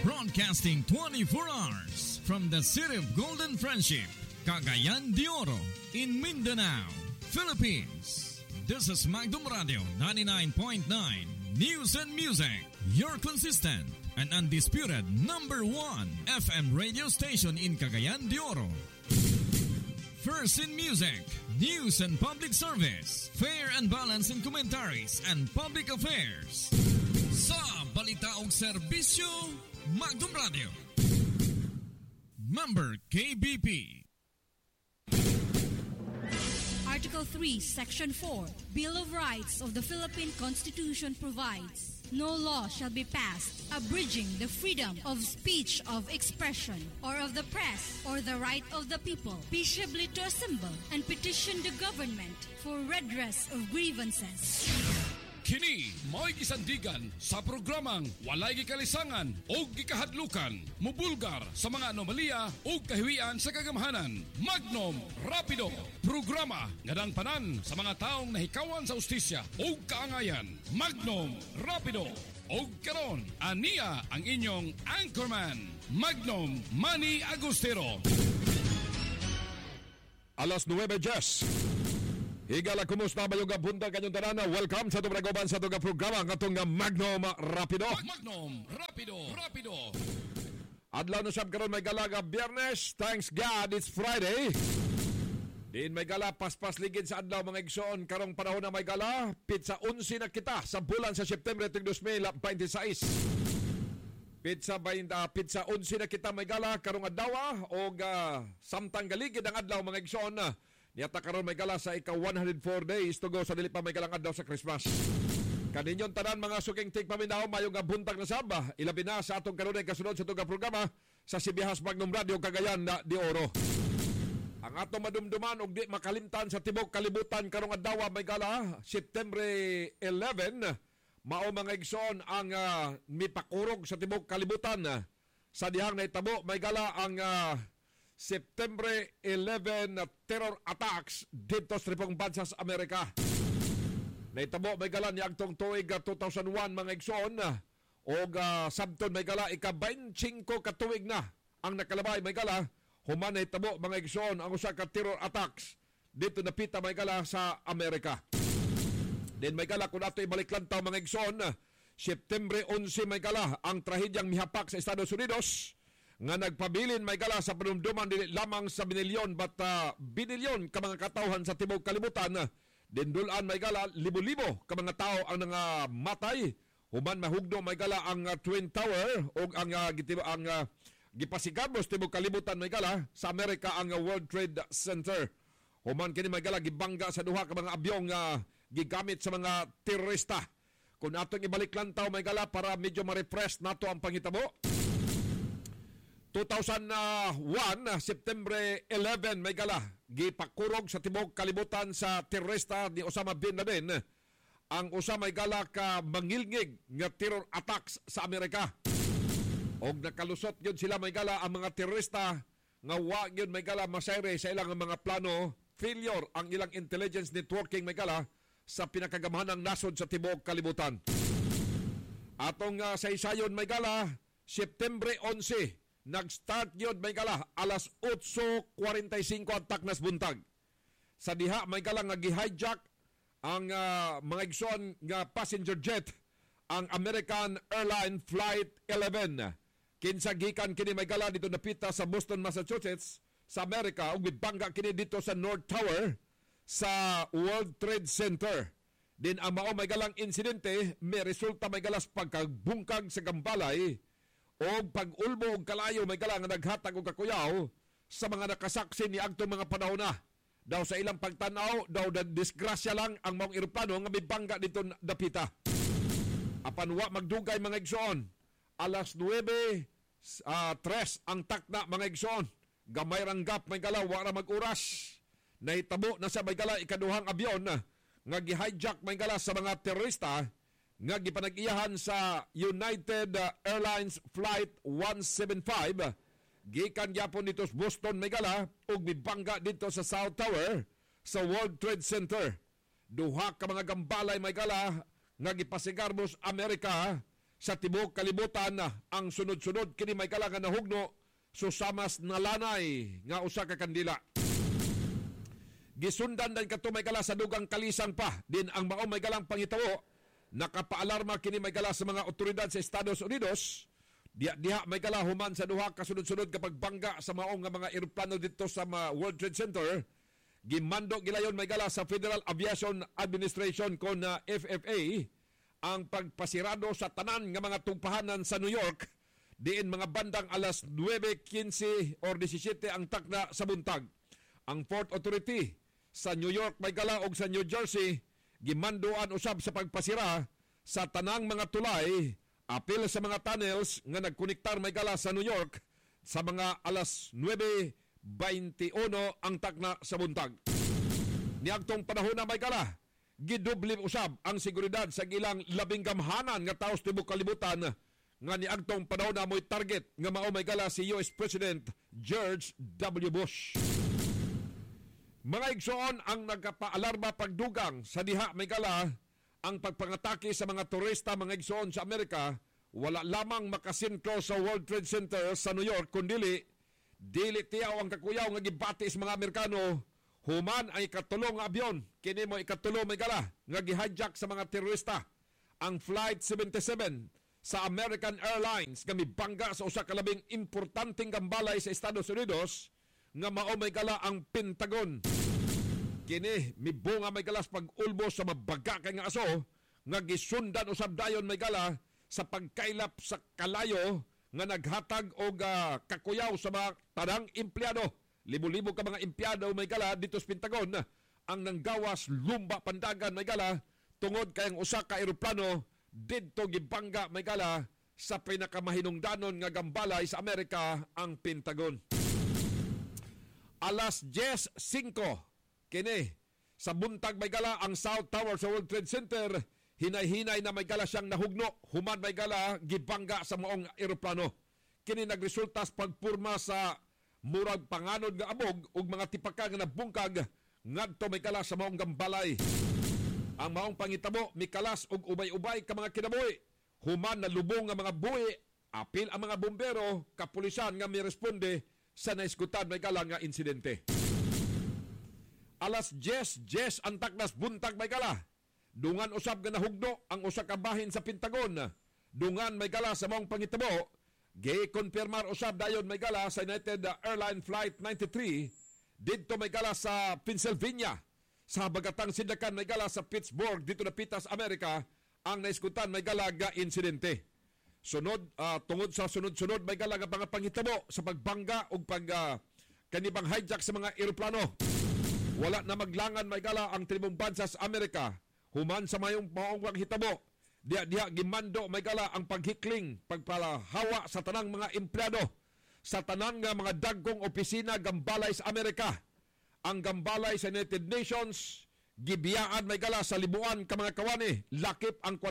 Broadcasting 24 hours from the city of Golden Friendship, Cagayan de Oro, in Mindanao, Philippines. This is Magdum Radio 99.9 News and Music, your consistent and undisputed number 1 FM radio station in Cagayan de Oro. First in music, news and public service, fair and balanced in commentaries and public affairs. Sa balita o serbisyo, Magdum Radio. Member KBP. Article 3, Section 4, Bill of Rights of the Philippine Constitution provides, no law shall be passed abridging the freedom of speech, of expression, or of the press, or the right of the people peaceably to assemble and petition the government for redress of grievances. Kini mo'y gisandigan sa programang walay gikalisangan o gikahadlukan, mubulgar sa mga anomalya o kahiwian sa kagamhanan. Magnum Rapido, programa nga nang tanan sa mga taong nahikawan sa ustisya o kaangayan. Magnum Rapido. O karon, aniya ang inyong anchorman, Magnum Manny Agustero. Alas 9:10. Higala, kumusta ba yung bunta kanyong tanana? Welcome sa itong ragoban sa itong programa ng itong Magnum Rapido. Magnum Rapido. Adlaw na sab karon may gala nga Biyernes. Thanks God, it's Friday. Din may gala paspas ligid sa adlaw mga igsoon. Karong panahon na may gala, pizza 11 na kita sa bulan sa September 2026. Pizza 11 na kita may gala karong adlaw o samtang galigid ang adlaw mga igsoon. Niyata karon may gala sa ika-104 days to go sa dili pa may galang adlaw sa Christmas. Kaninyon tanan mga suking tigpaminaw mayong buntag na saba. Ilabi na sa atong kanunay kasunod sa itong programa sa Sibihas Magnum Radio Cagayan de Oro. Ang atong madumduman og di makalimtan sa tibok kalibutan karong adlaw may gala September 11. Mao mga igsoon ang mipakurog sa tibok kalibutan. Sa dihang naitabo may gala ang September 11 terror attacks dito sa Republic Bansa sa Amerika. Naitabo may gala ni agtong tuig 2001 mga igsoon o sabton may gala ika-25 katuig na ang nakalabay may gala human naitabo mga igsoon ang usa ka terror attacks dito napita may gala sa Amerika. Then may gala kung ato ibaliklantaw mga igsoon, September 11 may gala ang trahedyang mihapak sa Estados Unidos nga nagpabilin may gala sa panumduman dili lamang sa binilyon but binilyon ka mga katawhan sa tibok kalibutan. Dindulan may gala libo-libo ka mga tao ang matay. Human mahugno may gala ang Twin Tower o ang gipasigamos tibok kalibutan may gala sa Amerika ang World Trade Center. Human kini may gala gibangga sa duha ka mga abyong gigamit sa mga terorista. Kung atong ibalik lang taw may gala para medyo ma-refresh nato ang panghitabo. 2001, September 11, may gala, gipakurog sa tibok kalibutan sa terorista ni Osama Bin Laden ang usa may gala ka mangilngig nga terror attacks sa Amerika. Og nakalusot yun sila may gala ang mga terorista nga wag yun may gala masayre sa ilang mga plano, failure ang ilang intelligence networking may gala sa pinakagamahanang nasod sa tibok kalibutan. Atong saysayon may gala, September 11, nag-start yun may gala alas 8:45 ang taknas buntag. Sa diha may gala nga gi-hijack ang mga igsoon nga passenger jet ang American Airline Flight 11. Kinsa gikan kini may gala dito napita sa Boston, Massachusetts sa Amerika ug gibangga kini dito sa North Tower sa World Trade Center. Din ang mao may galang insidente may resulta may galas pagkagbungkag sa gambalay o pag-ulbo og kalayo may gala nga naghatag og kakuyaw sa mga nakasaksi ni adtong mga panahon na. Daw sa ilang pagtanaw, daw disgrasya lang ang maong eroplano nga mibangga dito dapita. Apan wa magdugay mga igsoon. Alas 9:03 ang takna mga igsoon. Gamay rang gap may gala wa ra mag-oras. Nahitabo na sa may gala ikaduhang abyon nga gi-hijack may gala sa mga terorista nga gipanag-iyahan sa United Airlines Flight 175 gikan gyapon dito sa Boston may gala ug mibangga dito sa South Tower sa World Trade Center. Duha ka mga gambalay may gala nga gipasigarmos Amerika sa tibuok kalibutan ang sunod-sunod kini may kala nga nahugno susamas nalanay nga usa ka kandila. Gisundan dan kadto may kala sa dugang kalisang pa din ang mao may galang pangitawo nakapaalarma kini may kala sa mga otoridad sa Estados Unidos diha may kala human sa duha ka sunod-sunod ka pagbangga sa maong nga mga eroplano dito sa World Trade Center. Gimando gilayon may kala sa Federal Aviation Administration kon FFA ang pagpasirado sa tanan nga mga tungpahanan sa New York diin mga bandang alas 9:15 or 17 ang takna sa buntag. Ang Port Authority sa New York may kala og sa New Jersey gimanduan usab sa pagpasira sa tanang mga tulay apil sa mga tunnels nga nagkonektar may kala sa New York sa mga alas 9:21 ang takna sa buntag. Niagtong panahon na may kala gidubli usab ang seguridad sa ilang labing gamhanan nga taos tibuok kalibutan nga niagtong panahon na mo'y target nga mao may kala si US President George W. Bush. Mga igsoon ang nagkapaalarma pagdugang sa diha may kala ang pagpangatake sa mga turista mga igsoon sa Amerika wala lamang makasintro sa World Trade Center sa New York kundi dili tiyaw ang kakuyaw nga gibati sa mga Amerikano human ay ikatulong nga abyon kini mo ikatulo may kala nga gihijack sa mga terorista ang Flight 77 sa American Airlines nga mibangga sa usa ka labing importanteng gambalay sa Estados Unidos nga mao may kala ang Pentagon. Kini mibunga may kala sa pag-ulbos sa mabaga kay nga aso nga gisundan usab dayon may kala sa pagkailap sa kalayo nga naghatag og kakuyaw sa mga tanang empleyado. Libo-libo ka mga empleyado may kala dito sa Pentagon ang nanggawas lumba pandagan may kala tungod kayang usa ka eroplano didto gibangga may kala sa pinakamahinungdanon nga gambalay sa Amerika ang Pentagon. Alas 10:05 kini sa buntag may kala ang South Tower sa World Trade Center hinay-hinay na may kala siyang nahugno human may kala gibangga sa maong eroplano. Kini nagresulta sa pagpurma sa murag panganod nga abog ug mga tipaka nga nabungkag ngadto may kala sa maong gambalay. Ang maong pangitabo mikalas og ubay-ubay ka mga kinabuhi. Human na lubong nga mga buhi, apil ang mga bombero, kapulisan nga miresponde sa naisgutan may kala nga insidente. Alas 10:10 ang taknas buntag may kala. Dungan usab nga nahugno ang usa ka bahin sa Pentagon. Dungan may kala sa maong pangitabo gi-konfirmar usab dayon may kala sa United Airlines Flight 93 didto may kala sa Pennsylvania sa habagatang sidlakan may kala sa Pittsburgh dito na pitas Amerika ang naiskutan may kala nga insidente. Tungod sa sunod-sunod may kala nga mga panghitabo sa pagbangga ug kanibang hijack sa mga eroplano. Wala na maglangan may kala ang tribong bansa sa Amerika human sa mayong maong hitabo. Diha gimando may kala ang paghikling, pagpalahawa sa tanang mga empleyado sa tanang nga mga dagkong opisina gambalay sa Amerika. Ang gambalay sa United Nations gibiyaan may kala sa libuan ka mga kawani, lakip ang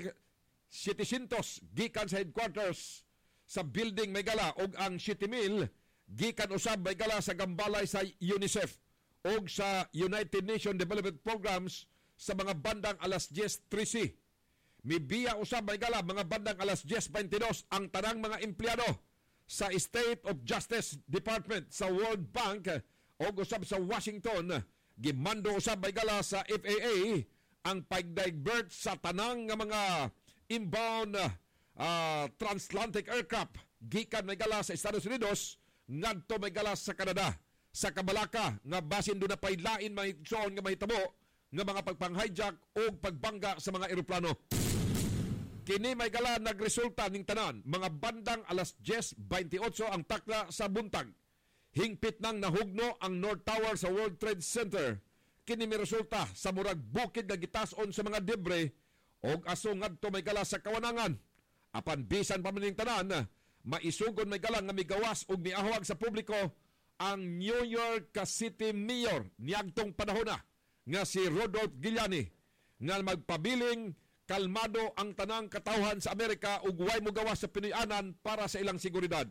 4,700 gikan sa headquarters sa building may kala og ang 7,000 gikan usab may kala sa gambalay sa UNICEF og sa United Nations Development Programs sa mga bandang alas 10:13. Mibiya usab may kala mga bandang alas 10:22 ang tanang mga empleyado sa State of Justice Department sa World Bank o usab sa Washington. Gimando usab may kala sa FAA ang pag-divert sa tanang nga mga inbound transatlantic aircraft gikan may kala sa Estados Unidos ngadto may kala sa Canada. Sa kabalaka nga basin do na paylain may igsoon nga mahitabo nga mga pagpang-hijack o pagbangga sa mga eroplano. Kini may kala nagresulta ning tanan mga bandang alas 10:28 ang takla sa buntag. Hingpit nang nahugno ang North Tower sa World Trade Center. Kini may resulta sa murag bukid nga gitason sa mga debre og aso ngadto may kala sa kawanangan. Apan bisan pa man ning tanan, maisugon may kala nga migawas og miahwag sa publiko ang New York City Mayor niagtong panahon na nga si Rudolph Giuliani nga magpabiling kalmado ang tanang katawhan sa Amerika ug way mo gawas sa Pinoyanan para sa ilang seguridad.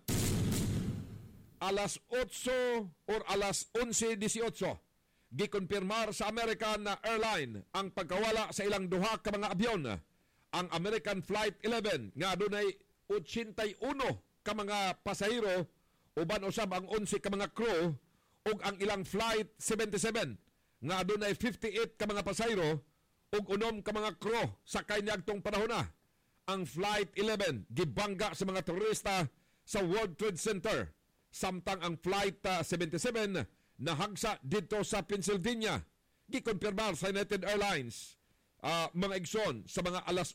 Alas 8 or alas 11:18 gikonfirmar sa American Airlines ang pagkawala sa ilang duha ka mga abyon. ang American Flight 11 nga adunay 81 ka mga pasahero uban usab ang 11 ka mga crew ug ang ilang Flight 77 nga adunay 58 ka mga pasahero ug 6 ka mga crew sakay niadtong panahon na. Ang Flight 11 gibangga sa mga terorista sa World Trade Center samtang ang Flight 77 nahagsa dito sa Pennsylvania. Gikonfirmar sa United Airlines mga igsoon sa mga alas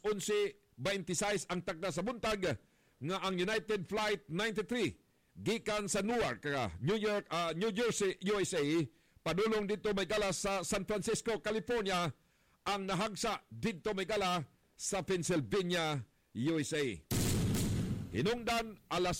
11:26 ang tagda sa buntag nga ang United Flight 93 gikan sa Newark, New Jersey, USA padulong dito may gala sa San Francisco, California ang nahagsa dito may gala sa Pennsylvania, USA. Hinungdan alas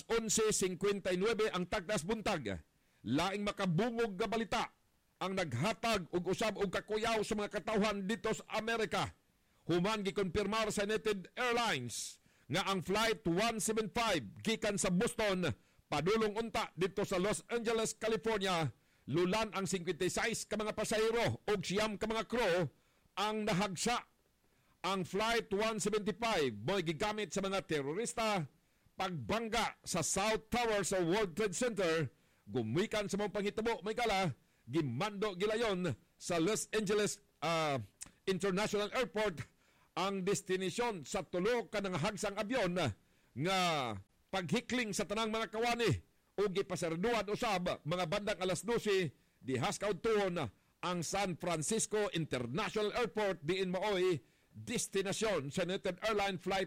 11:59 ang tagdas buntag. Laing makabungog nga balita ang naghatag og usab og kakuyaw sa mga katawhan dito sa Amerika. Human gikonfirmar sa United Airlines nga ang Flight 175 gikan sa Boston padulong unta dito sa Los Angeles, California, lulan ang 56 ka mga pasahero ug 9 ka mga crew ang nahagsa. Ang Flight 175 mo'y gigamit sa mga terorista pagbangga sa South Tower sa World Trade Center. Gumikan sa mga panghitabo may kala gimando gilayon sa Los Angeles International Airport ang destinasyon sa tulo ka ng hagsang abyon nga paghikling sa tanang mga kawani o gipasarduan usab mga bandang alas 12 dihas kaudtuhon ang San Francisco International Airport diin maoy destinasyon sa United Airlines Flight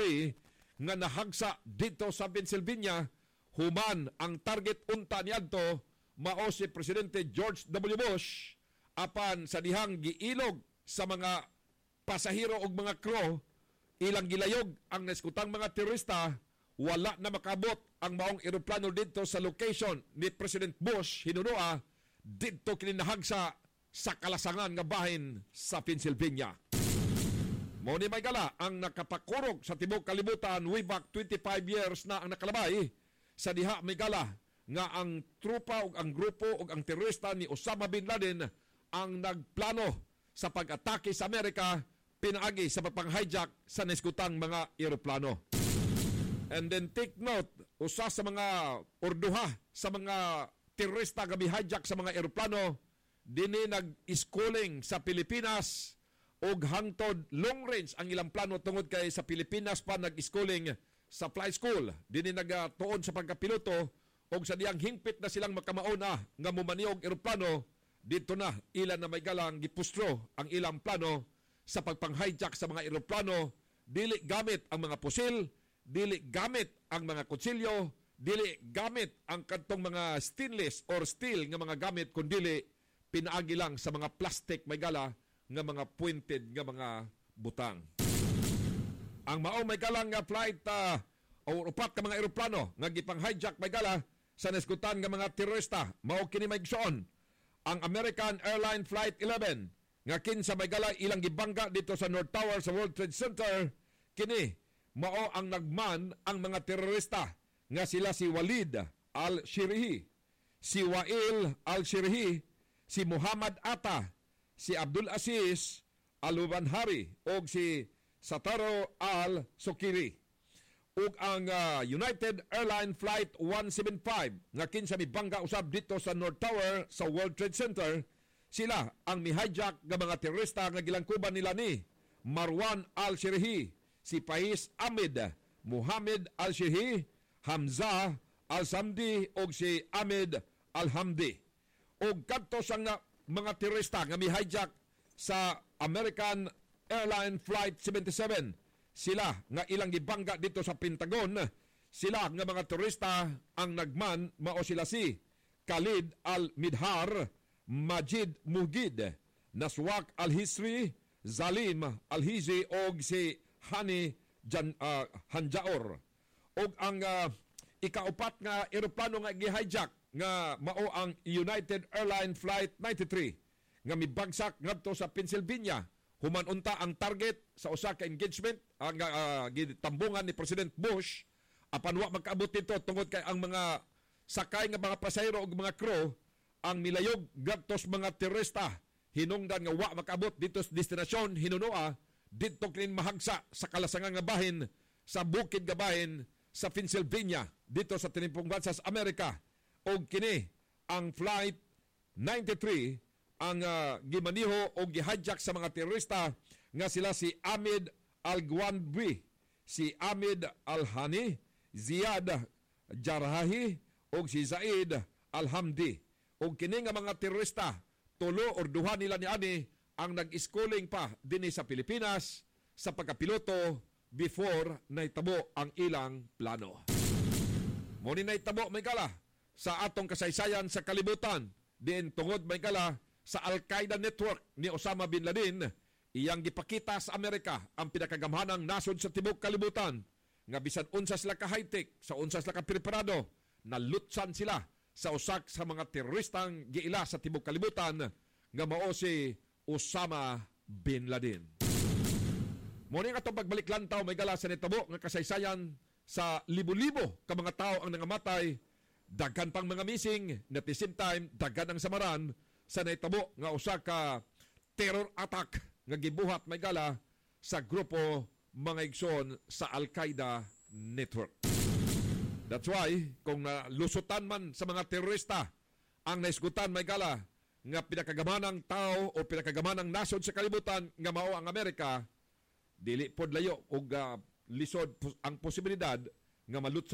93 nga nahagsa dito sa Pennsylvania. Human ang target unta niadto mao si Presidente George W. Bush apan sa dihang giilog sa mga pasahero ug mga crew ilang gilayog ang naskutang mga terorista. Wala na makabot ang maong eroplano dito sa location ni President Bush hinunua dito kini nahagsa sa kalasangan nga bahin sa Pennsylvania. Mao ni may gala ang nakapakurog sa tibuok kalibutan way back 25 years na ang nakalabay sa diha may gala nga ang trupa ug ang grupo ug ang terorista ni Osama bin Laden ang nagplano sa pag-atake sa Amerika pinaagi sa pagpang-hijack sa naskutang mga eroplano. And then take note, usa sa mga orduha sa mga terorista nga hijack sa mga eroplano dinhi nag-schooling sa Pilipinas og hangtod long range ang ilang plano tungod kay sa Pilipinas pa nag-schooling sa flight school. Dinhi nagatuon sa pagkapiloto og sa diyang hingpit na silang makamauna nga mumaniog eroplano dito na ilan na may galang gipustro ang ilang plano sa pagpang-hijack sa mga eroplano. Dili gamit ang mga pusil, dili gamit ang mga kutsilyo, dili gamit ang kantong mga stainless or steel nga mga gamit kundi pinaagi lang sa mga plastic may gala nga mga pointed nga mga butang. Ang mao may galang nga flight o upat ka mga eroplano nga gipang-hijack may gala sa naskutan nga mga terorista mao kini may igsoon ang American Airlines Flight 11 nga kinsa may gala ilang gibangga dito sa North Tower sa World Trade Center. Kini mao ang nagman ang mga terorista nga sila si Walid al-Shirihi, si Wail al-Shirihi, si Muhammad Atta, si Abdul Aziz al-Ubanhari o si Sataro al-Sukiri. Ug ang United Airlines Flight 175 nga kinsa mibangga usab dito sa North Tower sa World Trade Center, sila ang mi-hijack nga mga terorista nga gilangkuban nila ni Marwan al-Shirihi, si Faiz Ahmed, Muhammad al-Shirihi, Hamza al-Samdi o si Ahmed al-Hamdi. O kadto sa mga terorista nga mi-hijack sa American Airlines Flight 77, sila nga ilang gibangga dito sa Pentagon, sila nga mga terorista ang nagman mao sila si Khalid al-Midhar, Majid Mugid, Naswak al-Hisri, Zalim al-Hizi o si Hani Hanjaor. O ang ikaupat nga eroplano nga gi-hijack nga mao ang United Airlines Flight 93 nga mibagsak ngadto sa Pennsylvania. Human unta ang target sa usa ka engagement ang gitambungan ni President Bush apan wa magkaabot dito tungod kay ang mga sakay nga mga pasahero ug mga crew ang milayog gadtos mga terorista hinungdan nga wa makaabot dito sa destinasyon hinunua didto kinin mahagsa sa kalasangan nga bahin sa bukid nga bahin sa Pennsylvania dito sa tinimpong bansa sa Amerika. Og kini ang Flight 93 ang gimaniho o gihadjak sa mga terorista nga sila si Ahmed Al-Gwanbi, si Ahmed Al-Hani, Ziad Jarhahi o si Zaid Al-Hamdi. O kini nga mga terorista, tulo or duha nila ni ani ang nag-schooling pa dinhi sa Pilipinas sa pagkapiloto before naitabo ang ilang plano. Muni naitabo may kala sa atong kasaysayan sa kalibutan diin tungod may kala sa Al-Qaeda network ni Osama Bin Laden. Iyang gipakita sa Amerika ang pinakagamhanang nasod sa tibuok kalibutan nga bisan unsa sila ka high-tech, sa unsa sila ka preparado, nalutsan sila sa usak sa mga teroristang giila sa tibuok kalibutan nga mao si Osama Bin Laden. Muna nga itong pagbalik-lantaw may gala sa nitabo nga kasaysayan sa libo-libo ka mga tao ang nangamatay, daghan pang mga missing, at the same time, daghan ang samaran sa naitabo nga usa ka terror attack nga gibuhat may gala sa grupo mga igsoon sa Al-Qaeda network. That's why, kung nalusutan man sa mga terorista ang naisgutan may gala nga pinakagamanang tao o pinakagamanang nasod sa kalibutan nga mao ang Amerika, dili pod layo og lisod ang posibilidad nga malutsan